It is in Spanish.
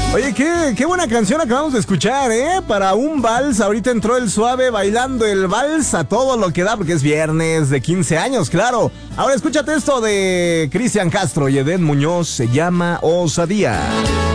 Oye, qué buena canción acabamos de escuchar, ¿eh? Para un vals, ahorita entró el Suave bailando el vals a todo lo que da, porque es viernes de 15 años, claro. Ahora escúchate esto de Cristian Castro y Edén Muñoz, se llama Osadía.